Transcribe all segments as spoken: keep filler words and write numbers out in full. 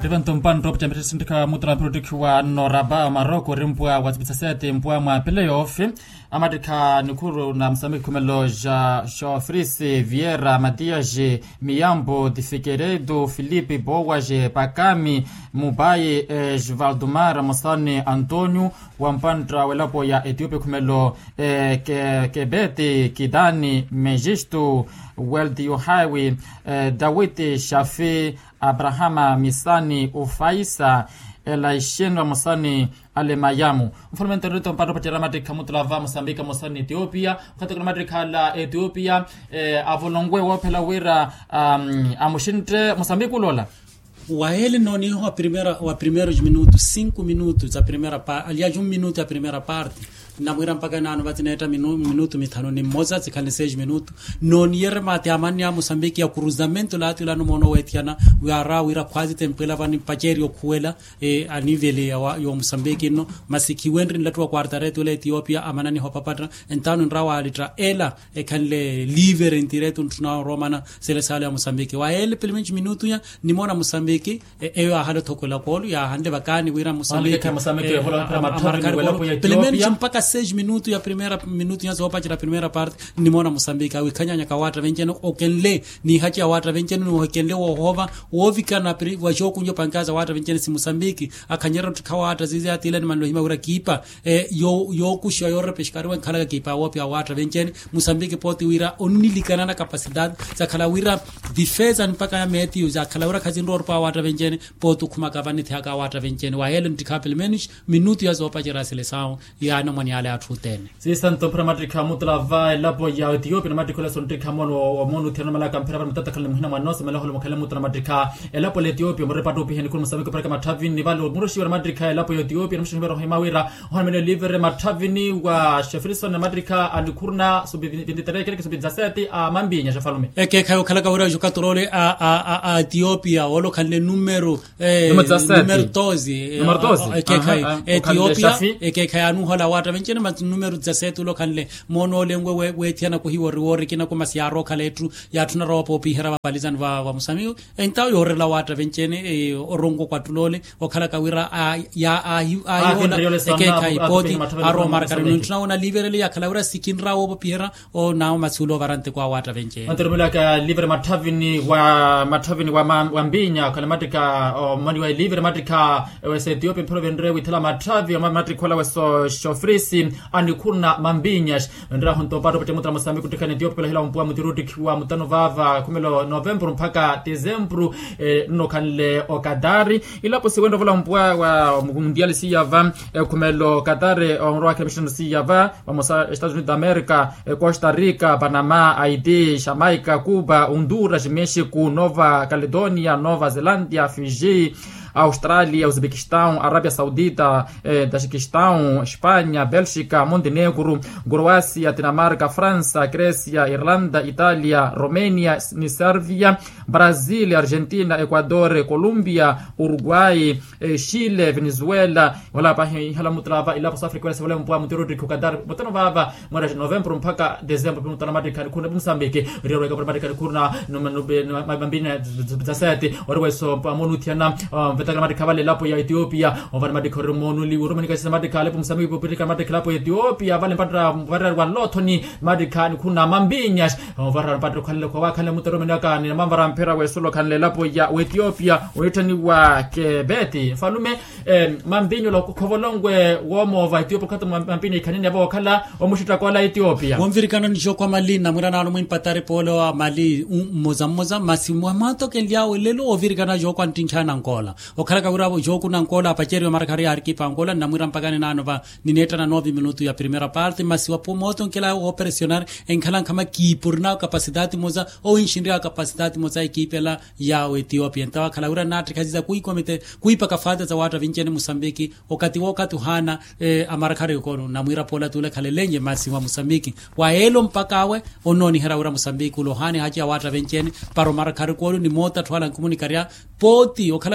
Revanto mpano ropa champions sindika mutra product wa Noraba Morocco rimpwa watsitsasete mpwa mwa playoff amadika nikuru na Msambiki kumelo ja Shofrisi Vieira Matias Miyambo de Figueiredo Felipe Bowaje Pakami Mubaye eh, Valdumar Mosani Antonio wampandra welapo ya Ethiopia kumelo eh, ke Kebete Kidani Mejisto Weldi Highway eh, Dawiti Shafi Abrahama Misani Ufaisa Elaisheno Mosani Alemayamu mfalme nterito mparo patira madrika mutlava Mosambika Mosani Ethiopia katika madrika la Ethiopia eh, avolongwe wapela wira um, amushinte Mosambika ulola Waele noni wa primeira wa primeiros minutos cinco minutos a primeira parte aliás um minuto a primeira parte na mwira mpaka nano batineta minu, minuto mitano ni moza zikane seis minuto non yere mate amani ya Mosambiki ya cruzamento la atu la no mono wetiana wira wira quasi tempela vani pacheri okuela e a nivele ya wa, yo Mosambiki no masiki wendri latu wa quarta reto la Ethiopia amanani hopapatra entano nrawa alitra ela e kanle liver indireto ntuna romana selesale ya Mosambiki wa ele pelimenji minuto ya ni mona Mosambiki e e ahalo tokola kolu ya hande bakani wira Mosambiki Mosambiki hola kama matoni welapo ya Ethiopia mpaka seis minutos ya primeira minuto ya zopa ya primeira parte ni mona Mosambika wikanya kawatra venjeno okenle ni hachi ya watra venjeno no okenle wo hova wovika na wa joku nyo pankaza watra venjeno si Mosambiki akanyera tukawatra zizi atile ni manlo hima ura kipa e, yo yo kusho yore peshkari wa kala kipa wopi ya watra venjeno Mosambiki poti wira onilikana na capacidade za kala wira defense mpaka ya meti za kala wira kazindo pa watra venjeno potu kuma kavani thaka watra venjeno wa helen tikapelmenish minuto ya zopa ya selesao ya no mani ala atutene sisanto pramadrika mutlava lapo ya Ethiopia na madrika sondrika mono wa mono tena malaka mpera mtata kala muhina manose malaho mkala mutra madrika lapo le Ethiopia mrepato piheni kun Mosambiki paraka matavini valo muroshi wa madrika lapo ya Ethiopia mshimero himawira hone livre matavini wa Shefrison na madrika alikurna subi vinditere kile subi zasati a mambinya shafalume eke kayo kala kawira jukatorole a a a Ethiopia walo kanle numero eh numero doze numero doze eke kayo Ethiopia eke kayo hola wata venchene mat numero dzasetu lokanle mono lengwe we wetiana ko hiwori wori kina ko masiaro kaletu ya tuna ropo pihera babalizan wa wa Mosambiki entaw yore la wata venchene e orongo kwatulole okhala kawira a ya a a yona eke kai poti aro markari tunaona liberele ya kalawira sikinra wo pihera o nao masulo varante kwa wata venchene antermula ka libre matavini wa matavini wa mambinya kala matika mani wa libre matika wa Ethiopia provendre witala matavi wa matrikola wa so Shofrisi anikuna mambinyas ndra honto bado pete mutra Mosambiki kutika Ethiopia hila mpwa mutirudi kwa mutano vava kumelo November mpaka December eh, no kanle okadari ila posi wendo vola mpwa wa mundial si yava eh, kumelo Qatar onroa commission si yava wa mosa Estados Unidos da America eh, Costa Rica Panama Haiti Jamaica Cuba Honduras Mexico Nova Caledonia Nova Zelândia Fiji Austrália, Uzbequistão, Arábia Saudita, eh, Tajiquistão, Espanha, Bélgica, Montenegro, Croácia, Dinamarca, França, Grécia, Irlanda, Itália, Romênia, Sérvia, Brasil, Argentina, Equador, Colômbia, Uruguai, eh, Chile, Venezuela, wala pa hala mutlava ila South Africa wala mpwa mutirudi ku Qatar mutano vava mwezi wa November mpaka December mutano madika kuna Mosambiki rero ka madika kuna no manube mabambina zasati orweso pa monutiana vetaka madika vale lapo ya Ethiopia ovana madika romono li urumani ka madika lapo Mosambiki popika madika lapo Ethiopia vale patra vara wa lotoni madika kuna mambinya ovara patra kale kwa kale mutaromena ka ni mambara mpera wesulo kanle lapo ya Ethiopia uitani wa Kebeti falume eh, mambinyo lo kovolongwe womo va Ethiopia kata mambini kanini abo kala omushita kwa la Ethiopia womvirikana nisho kwa mali na murana no mpatare polo wa mali moza moza masimu mato keliao lelo ovirikana jo kwa ntinchana Angola okhala ka urabo jo kuna Angola pacheri wa marakari arkipa Angola na mura mpagane na nova nineta na nove minuto ya primera parte masiwa pomoto kela operacionar enkhala kama kipurna capacidade moza o inshindia capacidade moza ekipela ya Ethiopia ntawa kala ura natri kaziza kuikomete kuipa kafadha za watu vinchene Mosambiki wakati wakati hana eh, amarakari kono na mwira pola tule kalelenye masi wa Mosambiki wa elo mpakawe ononi hera ura Mosambiki ulohani haji ya watu vinchene paro marakari kono ni mota twala komunikaria poti okhala ka ura kata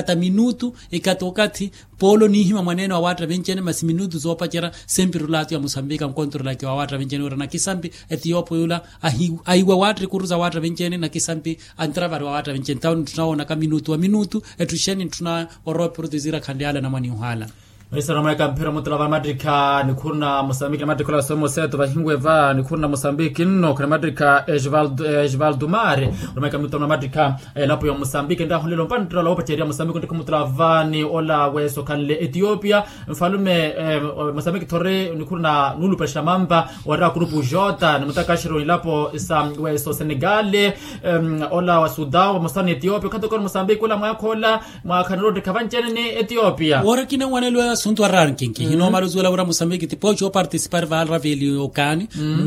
ikata minutu ikatokati polo ni hima maneno wa watu venchene mas minutu zopa chera sempre rulatu ya Mosambika mkontro laki wa watu venchene ura na kisambi Ethiopia yula aiwa watu kuruza watu venchene na kisambi antravari wa watu venchene tauni tunaona ka minutu wa minutu etusheni tuna orope rutizira kandiala na mani uhala. Esa Romeka mpira mutula wa Madrika ni kuna Mosambiki na Madrika la somo seto vahingwe va ni kuna Mosambiki nno kuna Madrika Ejval Dumare Romeka mutula wa Madrika lapo ya Mosambiki nda hulilo mpandra la opa cheria Mosambiki ndiko mutula vani ola weso kanle Ethiopia mfalume Mosambiki tore ni kuna nulu pesha mamba wara kurupu jota ni mutakashiro ilapo isa weso Senegale ola wa Sudan wa Mosani Ethiopia kato kwa Mosambiki ula mwakola mwakanirodi kavanchene ni Ethiopia wara kina wanelwa suntu ranking mm -hmm. Hino maruzula ura Mosambiki tipo cho participar va al raveli okani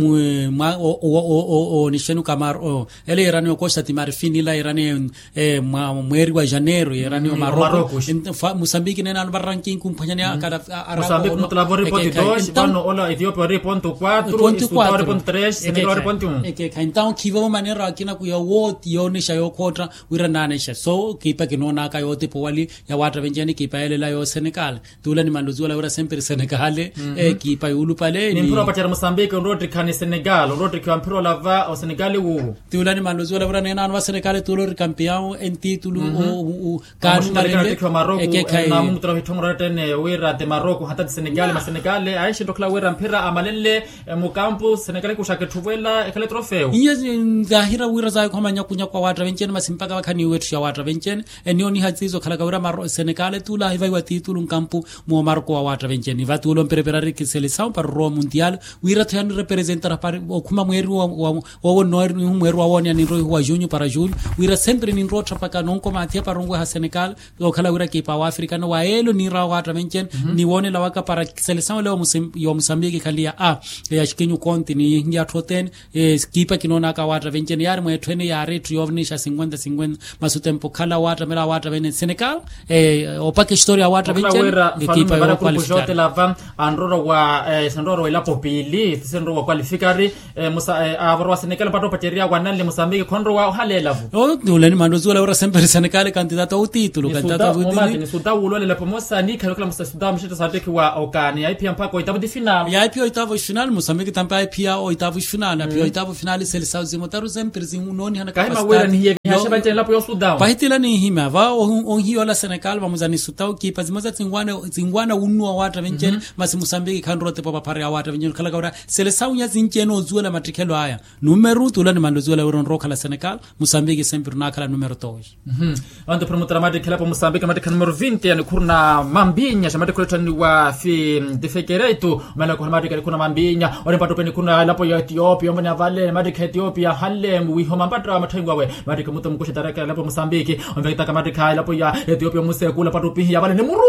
mm -hmm. o o o o nishenu kamar o ele irani okosta timar finila irani eh mweri wa Janeiro irani o Maroko Mosambiki nena al ranking kumpanyani akada Mosambiki mutlabori ponto dois vano ola Ethiopia re ponto quatro Sudan re ponto tres Senegal re ponto um eke então kivo manera akina ku ya woti yonisha yokotra wira nanesha so kipa kinona ka yote powali ya watu venjani kipa ele la yo Senegal tula ni manduzuela ura sempre Senegal mm -hmm. e kipa yulu pale ni mpira pachara Mosambiki ndoti kani Senegal ndoti kwa mpira lava o Senegal wu tula ni manduzuela ura nena anwa Senegal tulo campeão en título mm -hmm. o kanu marende kwa Maroko na mumtra hitomra tene wira de Maroko hata Senegal ma Senegal aishi ndokla wira mpira amalele mu campo Senegal kushaka tuvela ekale trofeo yes dhahira wira za kwa manyakunya kwa watu venchene masimpaka wakani wetu ya watu venchene enioni hazizo kala wira Maroko Senegal tula hiva wa título campo mo Marco wa watu vencheni vatu ulo mpereperari ki seleção para o mundial wira tendo representar para kuma mweri wa wa noir ni mweri wa woni ni roi wa junho para julho wira sempre ni rotra paka non koma atia para ngwa ha Senegal o kala wira ki pa africano wa elo ni ra watu vencheni mm -hmm. ni wone la waka para seleção leo yo Mosambiki kalia a ya shikinyu konti ni ya troten e skipa kinona ka watu vencheni yar mwe twene ya retri ovnisha cinquenta cinquenta masutempo kala watu mera watu vene Senegal e opake historia watu vencheni kipa para kujote lava andoro wa sandoro ila popili sandoro wa qualificari musa avro Senegal pato pacheria wanale Mosambiki konro wa hale lavu oh dulani mandozuela ura sempre Senegal candidato au título candidato au título ni suda ulole la pomosa ni kala musa suda mshita sadeki wa okani ai pia mpaka oitavo de final ya pia oitavo final Mosambiki tampa ai pia oitavo final na pia oitavo final seleção zimotaru sempre zinunoni hana kama wera ni hivi hashaba tena lapo yo Sudan pahitila ni hima va on hiyo la Senegal vamos ani sutau kipa zimoza tsingwana tsingwana unwa watu vencheni mm -hmm. masi Mosambiki kandrote papa pare ya watu vencheni kala kaura seleção ya zincheno zuela matrikelo haya numero tulani mandozuela uron roka la Senegal Mosambiki sempre na kala numero dois mhm ando promotora made kala pa Mosambiki made kan numero vinte yani kurna mambinya chamade kuleta ni wa fi de fekeretu mala ko made kuna mambinya ore pato peni kuna lapo ya Ethiopia mwana vale made ka Ethiopia halle wi homa patra mathengwa we made kumuto mkushe taraka lapo Mosambiki ombe taka made ka lapo ya Ethiopia musekula pato pihi ya vale ni muru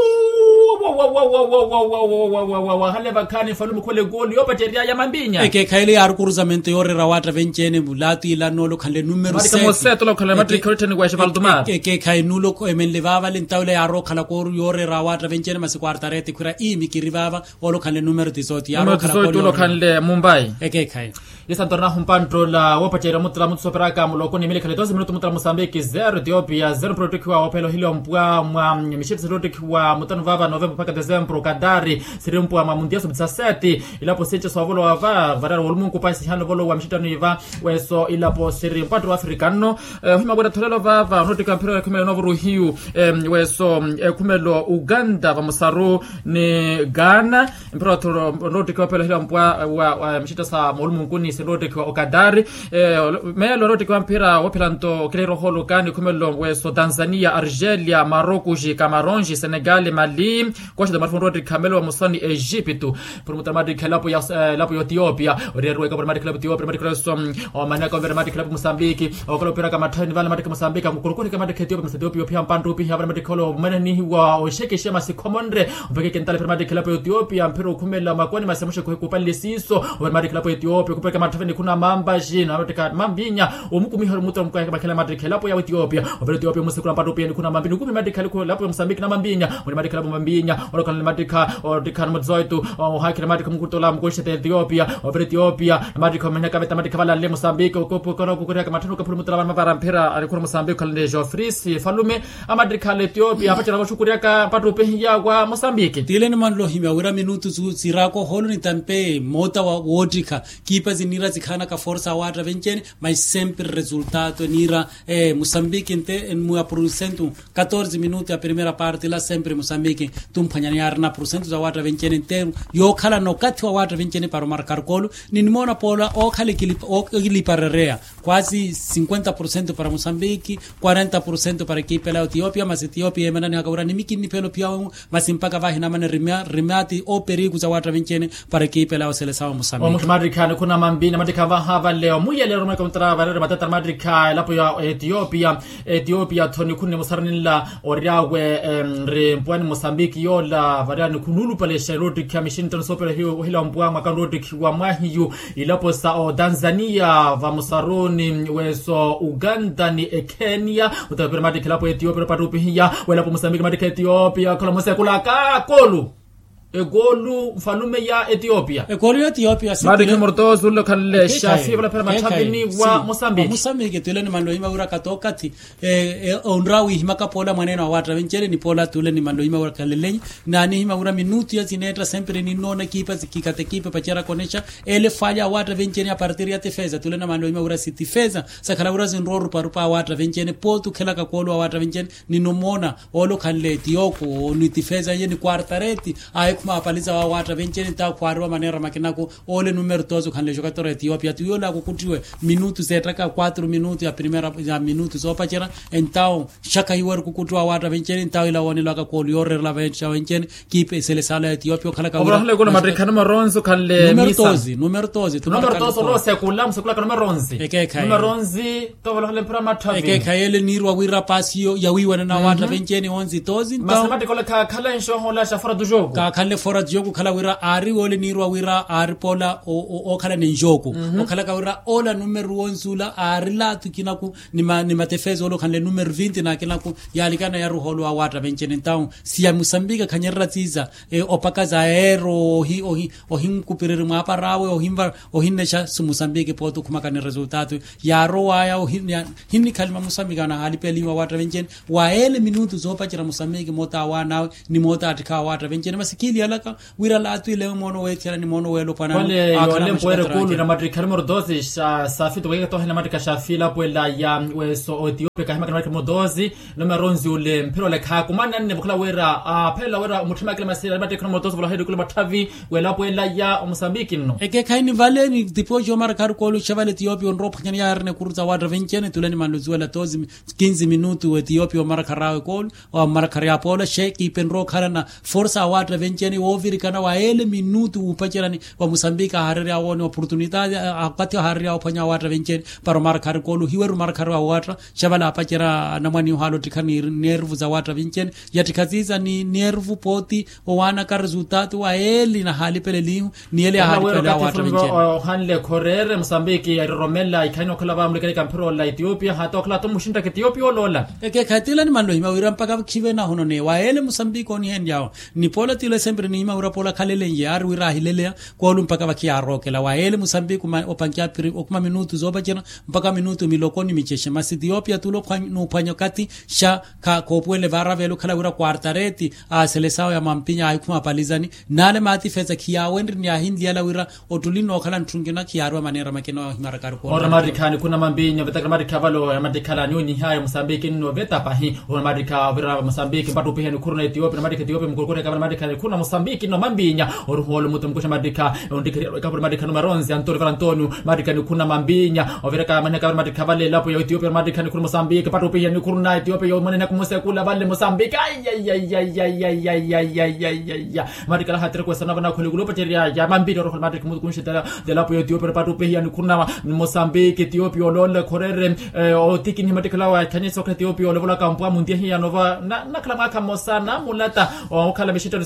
wa wa wa wa wa wa wa wa wa wa hale bakani falumu kole goli yopa teria ya mambinya eke kaile yar cruzamento yore rawata venchene bulati ila nolo khale numero sete marika moseto lo khale matri khoteni kwa Ejval Dumare eke kai nulo ko emen levava lentawle yaro khala ko yore rawata venchene masi kwarta rete kura i mikirivava olo khale numero tisoti yaro khala ko lo khale Mumbai eke kai yesa torna humpantro la wopa tera mutla mutso peraka muloko ni milekale doze minuto mutla Mosambiki zero Ethiopia zero protokwa opelo hilo mpwa mwa mishipsi protokwa mutano vava November paka December kadari sirimpo ma mundial sub dezessete ilapo seche swavolo wava varara wolmungu paisi hano volo wa mshitano iva weso ilapo sirimpo patro africano hima gwada tolelo vava noti kampiro kumelo novo ruhiu weso kumelo Uganda va musaru ni Ghana imperator noti kapelo hilo mpwa wa mshita sa wolmungu ni sirote kwa okadari melo noti kwa mpira wapilanto kilero holo kani kumelo weso Tanzania Algeria Maroko Cameroon Senegal Mali kwa shida marfon rodi kamelo wa musani Egyptu promoter madi klabu ya lapo Ethiopia orero kwa madi klabu Ethiopia madi klabu som o mana kwa madi klabu Mosambiki o kwa pira kama tani vala madi Mosambiki mkurukuni kama madi Ethiopia Ethiopia pia mpandu pia madi kolo mana ni wa o sheke shema si commandre ubeke kentale pira madi klabu Ethiopia mpiro kumela makoni masemushe kwa kupali siso o madi klabu Ethiopia kupeka matafeni kuna mamba jina madi mambinya o mukumi horo muto mkwa kama kila madi klabu ya Ethiopia o Ethiopia musikula mpandu pia kuna mambini kumi madi klabu Mosambiki na mambinya o madi klabu mambinya ora kala madika or dikan mozoitu o hakira madika mkutola mkushete Ethiopia over Ethiopia madika menya kabeta madika bala le Mozambique okopo kora kukuria matano kapuru mutala mavara mpera alikura Mozambique kala Geoffrey falume amadika le Ethiopia apachira bashukuria ka patupe hiya kwa Mozambique tileni manlo himya wira minutu zu zirako holo ni tampe mota wa wodrika kipa zinira zikhana ka forza watra venceni mai sempre resultato nira eh, Mozambique inte en mua producentu catorze minuti a primeira parte la sempre Mozambique tumphanyani arna producentu za watra venceni inteiro yo khala no kati wa watra venceni para marcar gol ninimona pola o khale kilip o kilipararea quasi cinquanta por cento para Mozambique quarenta por cento para equipe la Ethiopia mas Ethiopia emanani akaura nimiki ni pelo pia mas impaka vahina mane rimia rimati o perigo za watra venceni para equipe la seleção Mozambique o Madrika kuna mambina Madrika vahava leo muyele roma kontra valere matata Madrika lapo ya Ethiopia Ethiopia toni kunni musarnilla oriawe re mpwani Mozambique yola variani kunulu pale sherodi kamishin ton sopera hiyo hila mbwa makarodi kiwa mahiyu ilapo sa o Tanzania va musaroni weso Uganda ni Kenya utapera Madrika lapo Ethiopia patupi hiya welapo Mozambique Madrika Ethiopia kola mosekula ka kolu egolu mfalume ya Ethiopia egolu ya Ethiopia Madrika mortozo lo kale shafi wala pera matavini wa Mozambique Mozambique tuleni mando ima ura katokati eh onrawi himaka pola maneno watra venceni ni pola tuleni mando ima ura kaleleni nani hima ura minuti ya zineta sempre ni nona kipa zikikate kipa pachara konesha ele falla watra venceni a partir ya defesa tuleni mando ima ura city defesa sakala ura zinroru parupa watra venceni potu kela ka kolo watra venceni ni nomona olo kanle Ethiopia ni defesa yeni quartareti ay ma paliza wa watra venceni ta kwarwa manera makinako ole numero tozo kanle jogador Ethiopia tuyola kukutiwe minuto zetraka quatro minutos ya primeira ya minutos só para tirar então chaka iwer kukutwa watra venceni então ila woni laka ko liore la venceni kipe seleção Ethiopia kala ka obra le gol Madrika numero onze kanle numero doze numero doze numero doze lo sekula msekula numero onze numero onze to wala le prama tavi eke kayele nirwa wira pasio ya wiwa na watra venceni onze doze então mathematical ka kala insho hola shafara du jogo ka kale fora jogo kala wira ari wole nirwa wira ari pola o o kala ne jogo o kala ka wira ola numero onzula ari la tukinaku ni ma ni matefezo lo kanle numero vinte na kinaku yalikana ya ruholo wa watra venceni então si ya Mozambique kanyerra tsiza e opakaza aero hi o hi o hinkupiriri mapa rawe o himba o hinnesha su Mozambique poto kumaka ni resultado ya roa ya o hinni kalma Mozambique na halipeli wa watra venceni wa ele minuto zopa chira Mozambique mota wana ni mota atika watra venceni masikili alaka wira la tu ile mono wetira ni mono welo pana wale wale mpwere kulu na Madrika numero doze safito wega to hina Madrika shafila pwela ya weso Ethiopia kahima kana numero doze numero onze ule mpero le kha kumana nne bukla wera a phela wera muthima kile masela Madrika numero doze bula hedu kule matavi wela pwela ya Mozambique no eke kaini vale ni tipo jo marcar kolu cheval Ethiopia on ropa nyani yarne kurza watra venceni tuleni manduzi wala tozi quinze minutos Ethiopia marcar kolu o marcar ya pola sheki penro kana forza watra venceni oviri kana wa ele minuto upachirani wa Mozambique harere awone opportunidade akati harere awphanya watra venceni para marcar kolu hiweru marcar wa watra chevala apachira namani halo tikani nervu za watra venceni yatikaziza ni nervu poti o wana ka resultado wa ele na hali pele liu ni ele hali pele watra venceni o hanle korere Mozambique ya romela ikaino kala ba mlikani kampero la Ethiopia hato kala to mushinda ke Ethiopia lola eke khatila ni mando hima wira mpaka khive na hono ne wa ele Mozambique oni hen yao ni pola tile sempre ni hima wira pola khalele yar wira hilele ko lu mpaka bakia rokela wa ele Mozambique opankia okuma minuto zoba jena mpaka minuto milokoni micheshe mas Ethiopia tulo no panyokati sha ka kopwele vara velo kala wira quartareti a seleção ya mampinya ay kuma palizani nale mati feza kia wendri ni ahindi ala wira otulino kala ntungina kiarwa manera makeno himarakar ko ora Madrika kuna mambinya vetaka Madrika valo ya Madrika la nyoni hayo Mozambique no veta pahi ora Madrika vira Mozambique bado pia ni kuruna Ethiopia Madrika Ethiopia mkolkore kama Madrika kuna Mozambique no mambinya ora holo mutu mkusha Madrika ndikira kama Madrika numero onze Antonio Antonio Madrika kuna mambinya overa kama ne kama Madrika vale lapo ya Ethiopia Madrika kuna Mozambique bado pia ni kuruna Ethiopia yo mwana kumose kula vale Mozambique ay ay ay ay ay ay ay ay ay ay Madrika la hatra kwa sana bana kuligulu pateria ya mambinya ora Madrika kumsha de lapo ya Ethiopia bado pia ni kuna Mozambique Ethiopia lole korere o tikini Madrika la kanya soka Ethiopia lole vola kampwa mundia hiya nova na na kala maka mosana mulata o kala mishito sia sa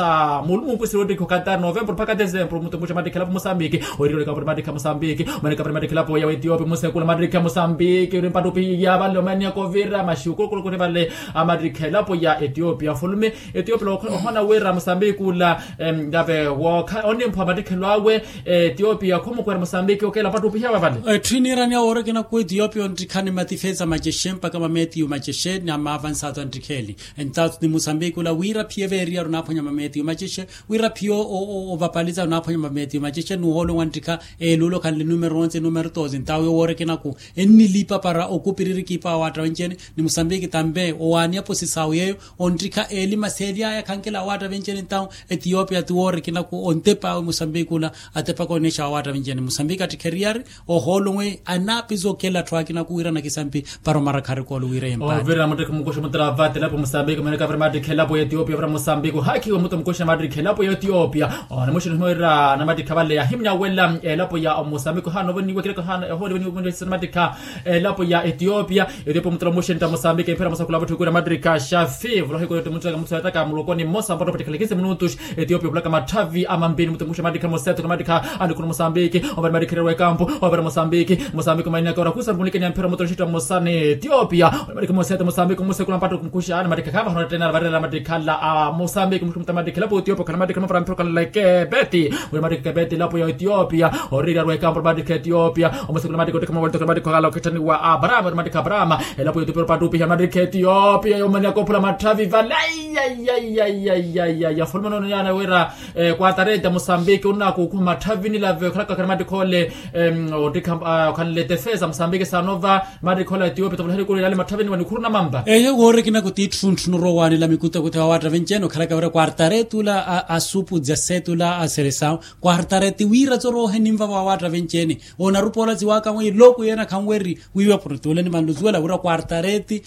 ya mulumu kusirodi ko kata November paka December mutumbusha madikela Mozambique oriro ka madikela Mozambique manika madikela po ya Ethiopia musekula madikela Mozambique rimpadupi ya bale mania kovira mashuko kulo kune bale amadikela po ya Ethiopia fulume Ethiopia hona wera Mozambique kula ngabe woka oni mpa madikela we Ethiopia komo kwa Mozambique okela padupi ya bale trinirani ya ore kina ku Ethiopia ndikani matifeza majeshe mpaka mamethi majeshe na maavanzado ndikeli entatu ni Mozambique kula wira pieveria runaponya mamethi majeshe wira pio o vapaliza runaponya mamethi majeshe nuholo wantika elulo kan le numero onze numero doze ntawe ore kina ku enilipa para okupiriri kipa wata wenjeni ni Mozambique tambe owania posisawo yeyo ondika eli masedia ya kankela wata wenjeni ntaw Ethiopia tuore kina ku ontepa Mozambique kula atepa konesha wata wenjeni Mozambique atikeriari oholongwe anapizo kela twakina kuira na kisampi paro marakari ko luira empati o vera mutaka mukosha mutara vate lapo Mozambique maneka vera madike lapo Ethiopia vera Mozambique haki wa muto mukosha madike lapo Ethiopia ona mushino hora na madike vale ya himnya wela lapo ya Mozambique hano boni wekeka hano hodi boni boni madika lapo ya Ethiopia ndipo mutara mushenta Mozambique pera masakula batu kura madika shafi vlo hiko yote mutaka mutaka mulokoni mosa mbato patikale kise minutos Ethiopia blaka matavi ama mbini muto musha madika moseto madika andi kuna Mozambique over madike rewe campo over Mozambique Mozambique maina kora kusa bunike nyampera moto shita Mosane Ethiopia madika moseto Mozambique musekula mpato kumkusha ana madika kava hono tena varela madika la Mozambique mutumta madika lapo Ethiopia kana madika mfara mpero kana like beti we madika beti lapo ya Ethiopia orira rewe campo madika Ethiopia musekula madika kama walto madika kala kitani wa Abraham madika Abraham lapo Ethiopia padupi ya madika Ethiopia yo mania kopula matavi valai ya ya ya ya ya ya fulmano yana wera kwa tareta Mozambique unako ku matavi ni la ve kala kana madika ole odika kan le defesa Mozambique sanova madika la Ethiopia tabulhari ko yale matavi ni wanikuru mamba eyo gore kina kuti tsuntu rowani la mikuta kuti wata venjeno kala ka vera quartare tula asupu jasetula aseresa quartare ti wira zoro henimva wata venjeni ona rupola ziwaka mwe loko yena kamweri wiwa protole ni manduzuela wira quartare ti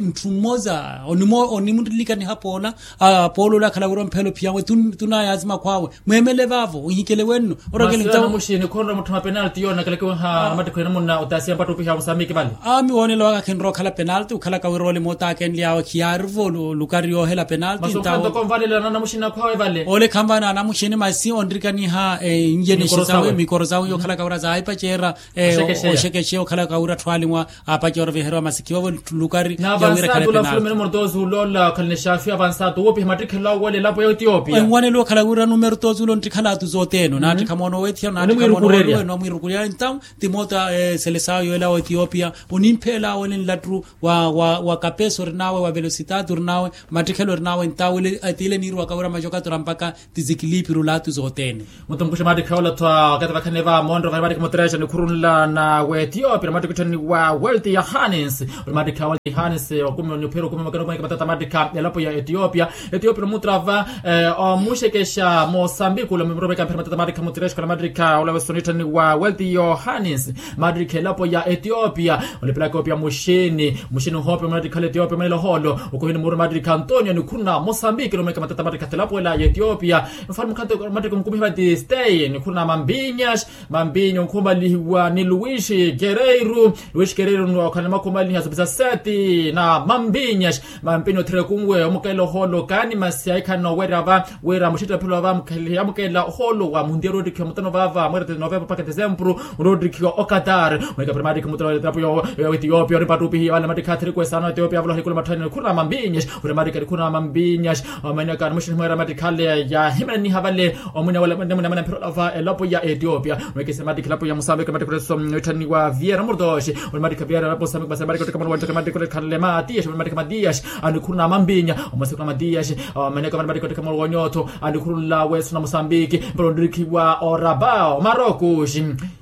mtumoza onimo onimundilika ni hapola apolo la kala wira mpelo pia we tuna yazima kwawe mwemele vavo unyikele wenu orageli mtawo mushini konra mutuma penalty yona kala ko ha madiko na munna utasia pato pia Mozambique bali ami woni lo akenro kala penalty kala ka wira le mota ken liawa kiarvo lukario hela penalty ntawo maso ko vale la na mushina kwawe vale ole kambana na mushini masi ondrikani ha njene shisawe mikoro zawo yo kala ka wira za aipa chera o shekeshe kala ka wira twalimwa apa chora vehero masikiwa lukari ya wira kala penalty na avanzado mordozu lola kala shafi avanzado wopi matike la wale lapo Ethiopia ngwane lo kala wira numero dozu lo ntikana tuzoteno na tikamono wethia na tikamono wewe no mirukuria ntawo timota selesao yo la Ethiopia unimpela wale latru wa wa wa kapeso rinawe wa velocitado rinawe matikelo rinawe ntawile atile niru wakawira majoka turampaka tizikilipi rulatu zotene mutumkusha madikawla twa kataba kaneva mondo vanabadi kumotresha ni kurunla na we Ethiopia madikutani wa wealthy ya Hannes madikawla Hannes okumi nyopero kumi magano kwa matata madika lapo ya Ethiopia Ethiopia mutrava o mushekesha Mozambique la mrobe kan matata madika motresha kwa madika wala wesonitani wa wealthy ya Hannes madika lapo ya Ethiopia wale plaka pia mushini mushini hope madika Ethiopia melo holo ukohini muru madika Antonio ni kuna Mozambique lo meka matata madika lapo la Ethiopia mfalme kanto madika mkumi hadi stay ni kuna Mambinyas Mambinyo nkumba liwa ni Luis Guerreiro Luis Guerreiro no kanama kumbali hasabisa seti na Mambinyas Mambinyo trekumwe omukelo holo kani masiaika no werava wera mushita pilo va mukeli amukela holo wa mundiero dikyo mutano vava mwere November paka December rodikyo Okatar mweka primadika mutano trapo yo Ethiopia ripatupi wala madika trikwe sana Ethiopia vlo hikula matani kuna Mambinyas primadika kuna Mambinyas amanya kan mushin mwera madika ya himani havale omunya wala ndemuna mana pilo va lapo ya Ethiopia mwekese madika lapo ya Mozambique madika so tani wa Viera Mordoshi madika Viera lapo Mozambique basa madika kama wanta madika kalema tiash madika madiash ani kuna Mambinya omasika madiash amanya kama madika kama wonyoto ani kuna west na Mozambique brodriki wa Orabao Marocos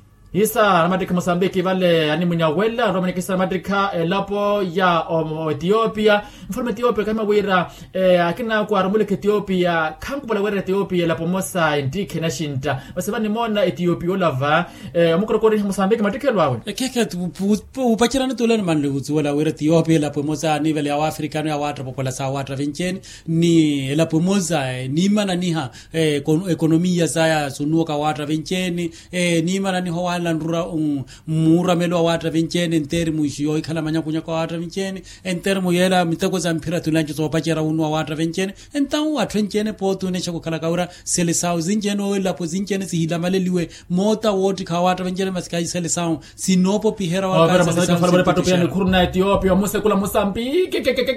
Isa madika Mozambique vale ani munyawela romani kisa madika eh, lapo ya um, Ethiopia mfalme Ethiopia kama wira eh, akina kwa rumule Ethiopia kampola wira Ethiopia lapo mosa ndike na shinta basabani mona Ethiopia lava eh, mukoro kori Mozambique madika lwawe keke upachirana tulani manle uzuela wira Ethiopia lapo mosa ni vale ya Afrika ya watu pokola sa watu vincheni ni lapo mosa eh, ni mana niha eh, ekonomia zaya sunuka watu vincheni eh, ni mana ni ho la nrura un mura melo wa watra vencene enteri mushio ikhala manya kunya kwa watra vencene enteri muyela miteko za mpira tulanjo so pachera unwa watra vencene entau wa vencene po tu ne chako kala kaura sele sao zinjeno la po zinjene si hila maleliwe mota woti ka watra vencene maskai sele sao sinopo pihera wa ka sele sao fara pato pia ni kurna Ethiopia muse kula Mozambique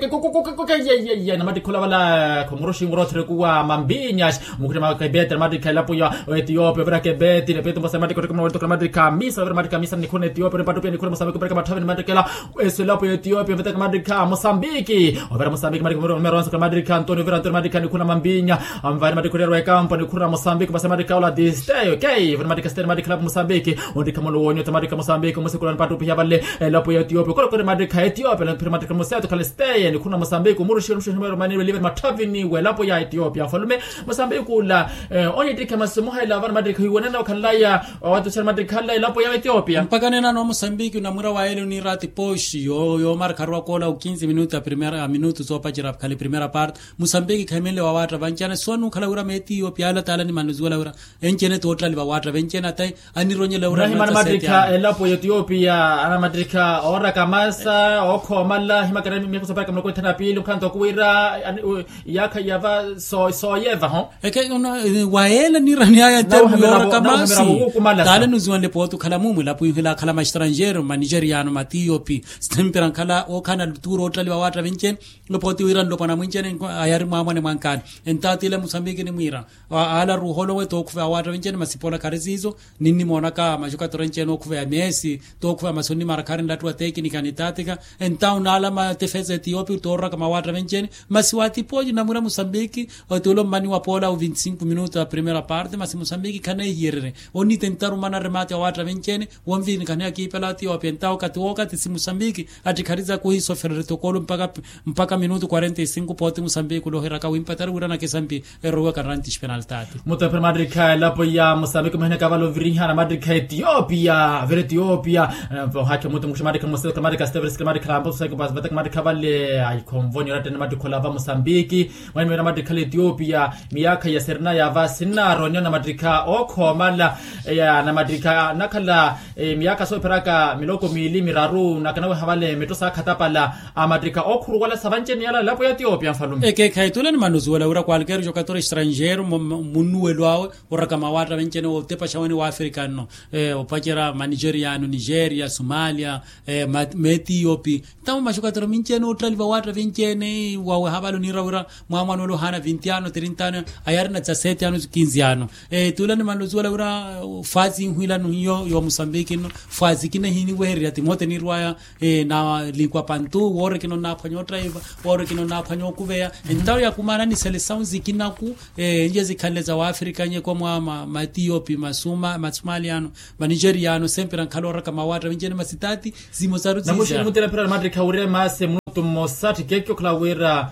na mati kula wala komroshi ngorotre kuwa mambinya mukure makabete mati kala po ya Ethiopia vera kebeti ne peto Mozambique kwa kama watu kama kamisa vera mati kamisa ni kuna Ethiopia pato pia ni kuna Mozambique kwa kama tavi mati kala esela po Ethiopia vera kama kama Mozambique vera Mozambique mati kama meronza kama mati Antonio vera Antonio mati ni kuna mambinya amvani mati kule campo ni kuna Mozambique basi mati kala distay okay vera mati kasteri mati kala Mozambique ndi kama lonyo mati kama Mozambique muse kula pato pia vale la po Ethiopia kwa kwa mati Ethiopia na mati kama Mozambique kala stay ni kuna Mozambique murushi msho mani live matavini wela po ya Ethiopia falume Mozambique kula onye dike masimu haila vana mati kuona na kalaya watu sana mati kala la po ya Ethiopia mpaka nena no Mozambique na mura wa ele ni rati poshi yo yo markarwa kola quinze minutos a primera minutos so pachira kali primera part Mozambique kamele wa watra vanchana sonu kala ura me Ethiopia la tala ni manuzula ura enchene total wa watra venchena tai anironye la ura na mati la po Ethiopia ana mati ora kamasa okhomala himakana miko sapaka mko tena pili kanto kuira yaka yava so so yeva ho eke una waela ni rani ya termu ora kamasi tale nuzwande potu kala mumu la pu hila kala mastrangero manigeriano matiopi stemperan kala o kana turo tali wa watra venchen lo potu ira ndo pana munchen ayari mama ne mankan entati le Mozambique ni mira ala ruholo we to kufa watra venchen masipola karisizo nini monaka majuka torenchen o kufa Messi to kufa masoni marakari ndatu teknika ni tatika entau nala ma defesa Ethiopia torra kama watra venchen masiwati poji na mura Mozambique o tolo mani wa pola o vinte e cinco minutos a primeira parte mas Mozambique kana hierre oni tentaru mana remate wa watra venchen wonvini kana ki pela Ethiopia entau katuoka tisi Mozambique atikariza ku hiso ferreto kolo mpaka mpaka minuto quarenta e cinco pote Mozambique lo hera ka wimpatar ura na kesambi erowa karantish penaltati muta per Madrika la po ya Mozambique mehna cavallo vriha na Madrika Ethiopia ver Ethiopia hake muta mshmadika Mozambique Madrika steves Madrika lambo sai ko bas batak Madrika valle ai konvonyo rate na Madrika la va Mozambique wani mena Madrika Ethiopia miaka ya serna ya vasina ronyo na Madrika okhomala ya na Madrika nakala miaka so peraka miloko mili miraru nakana havale metosa khatapala a Madrika okhuru wala savancheni yala lapo ya Ethiopia mfalume eke kaitula ni manuzu wala ura cualquier giocatore straniero munuelo ora kama watra venchene o tepa shawani wa africano eh opachera manigeriano Nigeria Somalia eh Ethiopia tamu mashokatoro minchene otali wa watra venchene wa habalo ni ura mama no hana vinte ano trenta ano ayarna dezessete ano quinze ano eh tulani manuzu wala ura fazi huila no yo yo Mozambique no fazi kina hini weheri atimote ni ruaya eh na linkwa pantu wore kino na phanyo driver wore kino na phanyo kuveya entao ya kumana ni seleção zikinaku eh nje zikhaleza wa Africa nye kwa mwa ma Ethiopia masuma masomaliano manigeriano sempre an kalora kama watra venchene masitati zimo zaru na mushi mutela pera Madrika ure mase mutu mosati kekyo klawira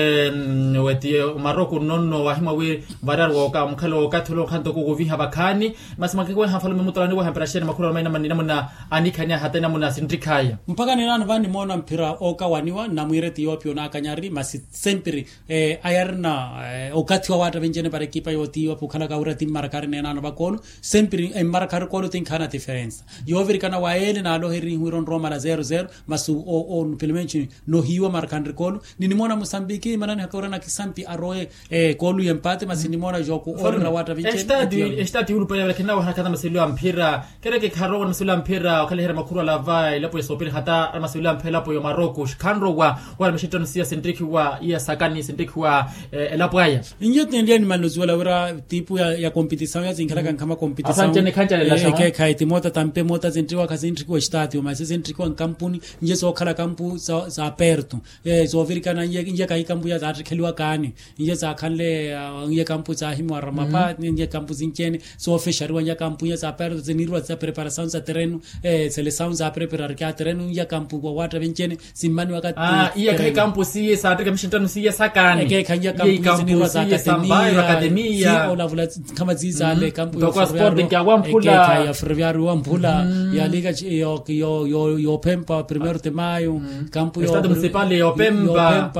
en weti Maroko nonno wahima we barar woka mkhalo kathulo khanto ko viha bakani masimake ko hafalu mutulani wa hamprasheni makuru maina manina muna anikanya hatena muna sindikaya mpaka ni nana vani mona mpira oka waniwa na mwire Ethiopia na kanyari masi sempre eh ayarna eh, okati wa wata venjene para equipa yo Ethiopia khala ka ura tim marakari nena na bakolo sempre en marakari kolo tin kana difference yo verikana wa ele na lo heri huron Roma la zero zero masu o on pilmenchi no hiwa marakari kolo ni mona Mozambique ki manani hakora na kisampi aroe eh kolu empate masini mona joko ora wata venchene estadi estadi ulu pale lakini wa hakana masilo mpira kereke karo masilo mpira kale hera makuru la vai lapo yesopiri hata masilo mpira lapo yo Maroko kanro wa wala mshitano sia sendriki wa ya sakani sendriki wa lapo haya inyote ndiye ni manozula ura tipu ya, ya competição ya zinkala kan kama competição afanje ne kanja la shama ke kai timota tampe mota zintriwa kazindriki wa stadio mas zintriki wa kampuni nje so kala kampu za, za aperto eh so virikana nje nje kai kampu ya za kheliwa kani nje za khanle nje kampu za himwa ramapa nje kampu zinchene so fechari wa nje kampu ya za aperto zinirwa za preparação za terreno eh seleção za preparar ka terreno nje kampu wa wata venchene simani wakati ah iya kai kampu si sa tika mshintano si sakani ke kanja kampu zinirwa za academia si ola vula kama zizale kampu ya sporting ya wampula ke ya ferroviário wampula ya liga yo yo yo yo Pemba primeiro de maio kampu yo estado municipal yo Pemba kampu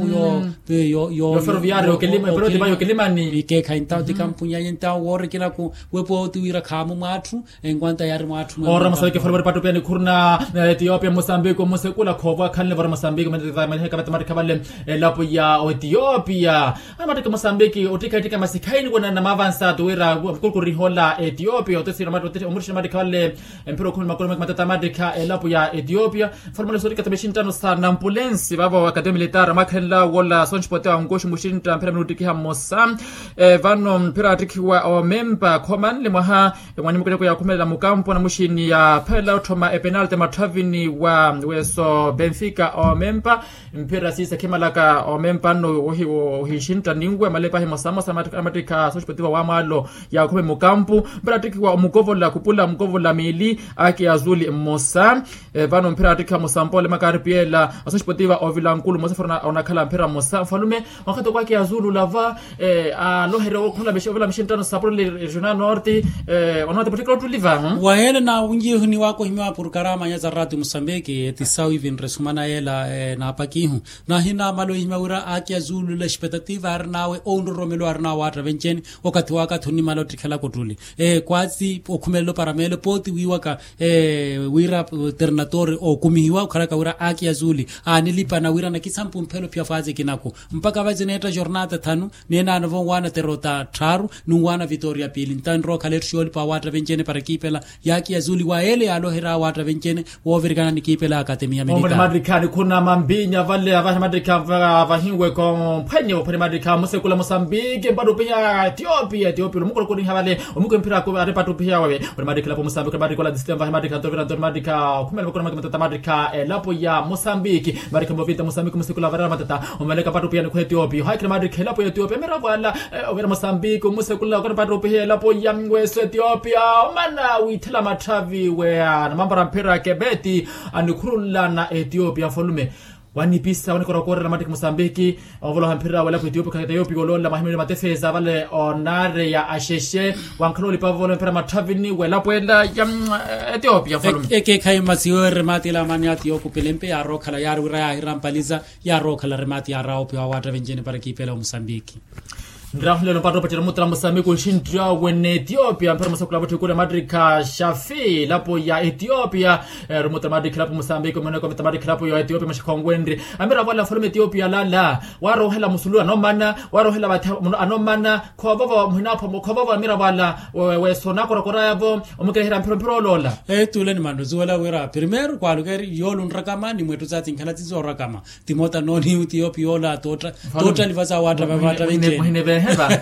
campo yo yo yo ferroviario che lima però ti vai che lima ni che ca então di campo nya então ora que lá com o po tu ira kamo matru enquanto yar matru ora Moçambique for pato pia ni kurna Ethiopia Moçambique musekula khova khalle var Moçambique manje vai manje ka mari khabale lapo ya Ethiopia amati ka Moçambique utika tika masikaini kona na mavansa to ira kulkuri hola Ethiopia utesira mato utesira umurshi mari khalle empero khul makolo matata mari ka lapo ya Ethiopia formula sorika tabeshintano sa nampulensi baba akademi militar makhela wala sonchpote angoshi mushinta mpera minuti ki hamosa e vano mpera atikiwa o member command le mwaha mwani mukeko ya kumela mukampo na mushini ya pela utoma e penalty matavini wa weso Benfica o member mpera sisa kimalaka o member no ohi ohishinta ningwe malepa he mosamo samatika sonchpote wa malo ya kume mukampo mpera atikiwa mukovola kupula mukovola mili aki azuli mosa e vano mpera atika mosampole makaripiela sonchpote wa ovilankulu mosa forna onakhala mpera mosa falume wakati kwake azulu lava eh a lohero khula besho vela mshintano sapro le regional norte eh onate particular to live hein waele na ungi huni wako himwa por karama nya zarati Moçambique etisau even resumana ela na pakihu na hina malo himwa aki azulu le expectativa arnawe on romelo arnawe watra vencheni wakati wakati huni malo tikhala kotuli eh kwatsi okhumelo paramelo poti wiwaka eh wira ternator o kumihiwa kharaka wira aki azuli anilipa na wira na kisampu mpelo pia faze kinako mpaka vazineta jornada thanu nena no wana terota tharu nungwana Victoria pili ntandro khaletsholi pa watra venchene para kipela yaki azuli waele alohera watra venchene woverikana nikipela akademia militar ombe madrikani kuna mambinya vale ava madrika vahingwe ko phenyo phare madrika musekula Moçambique bado pia Ethiopia Ethiopia mukolo kuni havale omuko mpira ko are patu pia wawe ore madrika lapo Moçambique madrika la distem va madrika to vera to madrika kumela ko matata madrika lapo ya Moçambique madrika movita Moçambique musekula vara matata omeleka patu pia ko Ethiopia haikra madrika lapo Ethiopia mera wala over Moçambique musekula ko patu pia lapo ya ngweso Ethiopia mana withela mathavi we na mambara mpira kebeti anikhulula na Ethiopia volume wanipisa wanikora kora na madrika Moçambique ovolo hampira wala ku Ethiopia ka Ethiopia golola mahimini matefeza vale onare ya asheshe wankroli pa volo mpira mathavini wala poenda ya Ethiopia volume eke kai masiore matila maniati okupelempe ya rokhala ya rura ya hirampaliza ya rokhala remati ya raopi wa wata venjene para kipela Moçambique ndrahule no pato pachira mutra Moçambique ushintria wene Ethiopia mpera musakula bote kule madrika shafi lapo ya Ethiopia rumutra madrika lapo Moçambique mwana kwa madrika lapo ya Ethiopia mashikongwendri amira wala volume Ethiopia lala waro hela musulu anomana waro hela anomana kwa baba mhinapo kwa baba amira wala wesona kora kora yavo omukehera mpero mpero lola eh tuleni mandozi wala wera primero kwa lugeri yolun rakama ni mwetu zati nkhala tizo rakama timota noni Ethiopia ola tota tota livasa wata vata venjene heba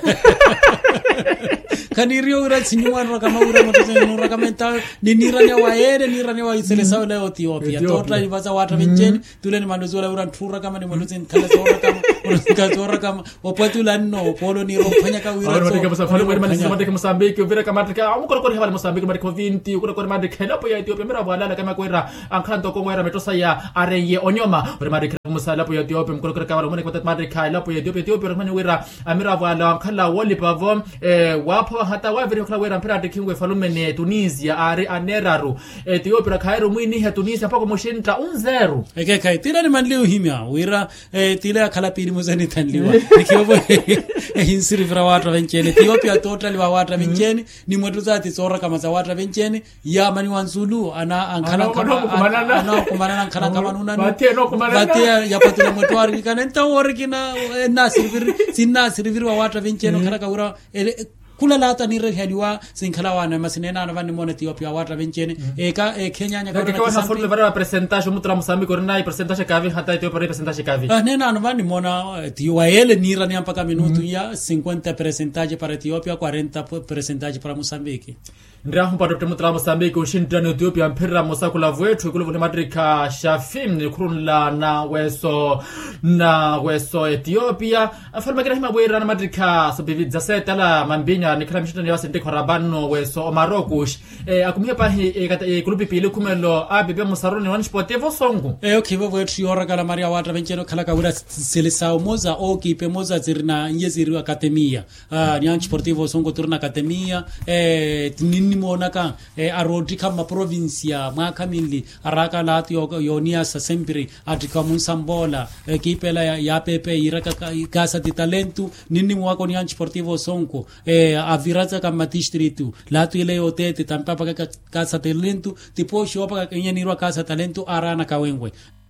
kanirio ura sinyuan kama ura motosenu kamenta niniranya waere niranya wa iselesa la Ethiopia tota ivaza wata venjeni tuleni mandozi wala ura thura kama ni motosen khala zora kama uruka zora kama opatula no polo ni rophanya ka ura so madrika Moçambique mari mani madrika Moçambique vira kama madrika amukoro kore hvala Moçambique mari vinti ukoro kore madrika lapo ya Ethiopia mira wala kama kwera ankhanto ko kwera metosa ya areye onyoma ore madrika Moçambique lapo ya Ethiopia mukoro kore kawala mone kwatat madrika lapo ya Ethiopia Ethiopia mani wera amira wala khala wali pavo eh wapo hata waviri khala wera mpira dikingwe falume ne Tunisia ari aneraru Ethiopia khairu mwini ha Tunisia pako moshinta unzero eke kai tira ni manliu himya wira eh tira khala pili muzani tanliwa nikiwa hinsiri vira watu venchene Ethiopia total wa watu venchene ni mwetu zati sora kama za watu venchene ya mani wanzulu ana ankhala kama ana kumanana ankhala kama nuna batia ya patula mwetu ari kana ntawori kina na sirviri sinna sirviri wa watu venchene khala kaura kula lata ni reheliwa sinkhala wana masinena na vani mone Ethiopia wata venchene eka e Kenya nya kwa na forle vara percentage mutra Moçambique orina percentage kavi hata Ethiopia percentage kavi ah nena na vani mona Ethiopia nira ni mpaka minuto ya cinquenta percentage para Ethiopia quarenta percentage para Moçambique ndira humpato temutra Moçambique ushindana Ethiopia mpira mosakula vwetu kule vule madrika shafim kurunla na weso na weso Ethiopia afalma kira hima bwera na madrika sabividza setala mambinya nikhala mshitani ya sente korabano weso Marokush eh akumhe pa e kulupi pile kumelo abebe musaroni wani sportivo songo eh okay vwetu yora kala Maria wata vencheno khala ka ura selesao moza o kipe moza zirina yeziri akademia ah ni sportivo songo turna akademia eh nini muona ka eh, arodi kama provincia mwaka mili araka lati yonia sa sempre atika munsambola eh, kipela ya, ya pepe iraka casa di talento nini mwako ni sportivo sonko eh, aviraza kama distritu latu ile otete tampa paka casa talento tipo shopa ka nyenirwa casa talento arana kawengwe